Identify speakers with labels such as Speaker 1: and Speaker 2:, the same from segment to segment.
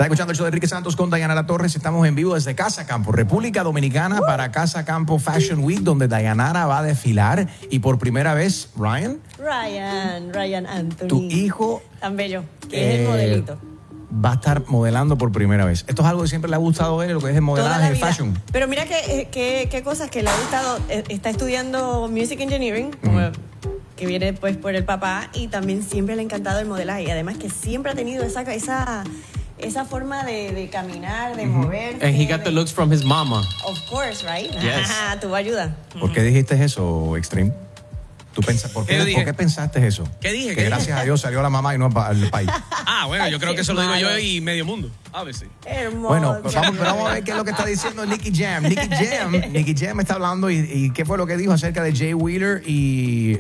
Speaker 1: Está escuchando el show de Enrique Santos con Dayanara Torres. Estamos en vivo desde Casa Campo, República Dominicana, para Casa Campo Fashion Week, donde Dayanara va a desfilar. Y por primera vez, Ryan
Speaker 2: Anthony.
Speaker 1: Tu hijo.
Speaker 2: Tan bello, que es el modelito.
Speaker 1: Va a estar modelando por primera vez. Esto es algo que siempre le ha gustado a él, lo que es el modelaje, el fashion.
Speaker 2: Pero mira qué cosas que le ha gustado. Está estudiando Music Engineering, que viene pues por el papá, y también siempre le ha encantado el modelaje. Y además que siempre ha tenido esa forma de caminar, de moverse.
Speaker 3: And he got the looks from his mama.
Speaker 2: Of course, right?
Speaker 3: Yes.
Speaker 2: Tu ayuda.
Speaker 1: ¿Por qué dijiste eso, Extreme? ¿Por qué pensaste eso?
Speaker 4: ¿Qué dije?
Speaker 1: Que gracias a Dios salió la mamá y no el país.
Speaker 4: Bueno, yo creo que eso lo digo yo y medio mundo. A ver si.
Speaker 2: Hermoso.
Speaker 1: Bueno, vamos a ver qué es lo que está diciendo Nicky Jam. Nicky Jam está hablando y qué fue lo que dijo acerca de Jay Wheeler y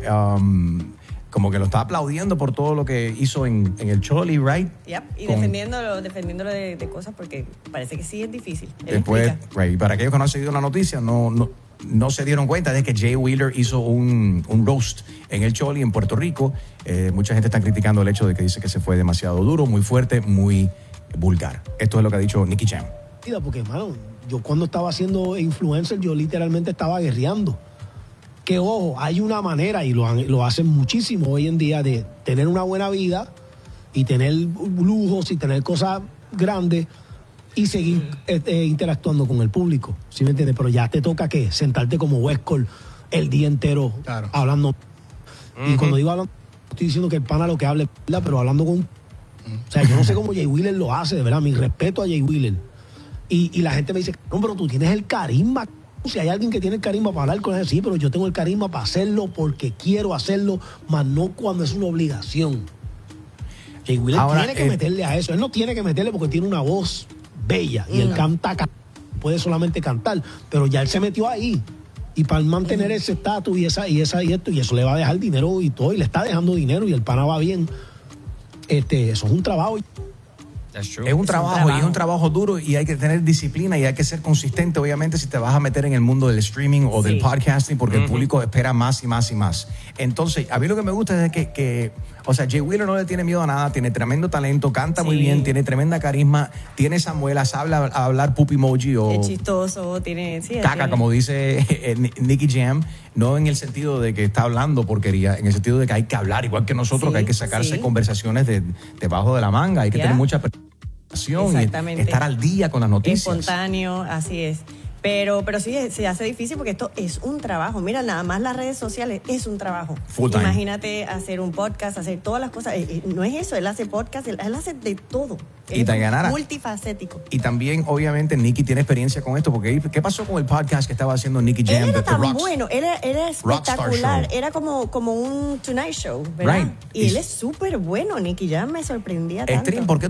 Speaker 1: como que lo está aplaudiendo por todo lo que hizo en el Choli, right?
Speaker 2: Yep. Y defendiéndolo de cosas porque parece que sí es difícil.
Speaker 1: Después, right, para aquellos que no han seguido la noticia, no se dieron cuenta de que Jay Wheeler hizo un roast en el Choli en Puerto Rico. Mucha gente está criticando el hecho de que dice que se fue demasiado duro, muy fuerte, muy vulgar. Esto es lo que ha dicho Nicky Jam.
Speaker 5: Porque, hermano, yo cuando estaba haciendo influencer, yo literalmente estaba guerreando. Que, ojo, hay una manera, y lo hacen muchísimo hoy en día, de tener una buena vida y tener lujos y tener cosas grandes y seguir interactuando con el público, ¿sí me entiendes? Pero ya te toca, ¿qué? Sentarte como Westcol el día entero, claro, hablando. Y cuando digo hablando, estoy diciendo que el pana lo que hable, pero hablando con... O sea, yo no sé cómo Jay Wheeler lo hace, de verdad, mi respeto a Jay Wheeler. Y la gente me dice, no, pero tú tienes el carisma. Si hay alguien que tiene el carisma para hablar con él, sí, pero yo tengo el carisma para hacerlo porque quiero hacerlo, más no cuando es una obligación. Jay Wheeler tiene que meterle a eso. Él no tiene que meterle porque tiene una voz bella y él canta, puede solamente cantar, pero ya él se metió ahí. Y para mantener ese estatus y eso le va a dejar dinero y todo, y le está dejando dinero y el pana va bien. Eso es un trabajo.
Speaker 1: Es un trabajo y es un trabajo duro y hay que tener disciplina y hay que ser consistente, obviamente, si te vas a meter en el mundo del streaming o del podcasting, porque el público espera más y más y más. Entonces, a mí lo que me gusta es que o sea, Jay Wheeler no le tiene miedo a nada, tiene tremendo talento, canta muy bien, tiene tremenda carisma, tiene esa muela, sabe hablar poop emoji o...
Speaker 2: Es chistoso, tiene...
Speaker 1: caca, como dice Nicky Jam, no en el sentido de que está hablando porquería, en el sentido de que hay que hablar, igual que nosotros, que hay que sacarse conversaciones debajo de la manga, hay que tener mucha preparación y estar al día con las noticias.
Speaker 2: Espontáneo, así es. Pero sí, se hace difícil porque esto es un trabajo. Mira, nada más las redes sociales es un trabajo.
Speaker 1: Full time.
Speaker 2: Imagínate hacer un podcast, hacer todas las cosas. No es eso, él hace podcast, él hace de todo.
Speaker 1: Y Dayanara,
Speaker 2: multifacético.
Speaker 1: Y también, obviamente, Nicky tiene experiencia con esto, porque ¿qué pasó con el podcast que estaba haciendo Nicky Jam?
Speaker 2: Él era tan bueno, él era espectacular, era como un Tonight Show, ¿verdad?
Speaker 1: Right.
Speaker 2: Y él es súper bueno, Nicky Jam me sorprendía tanto.
Speaker 1: ¿Por qué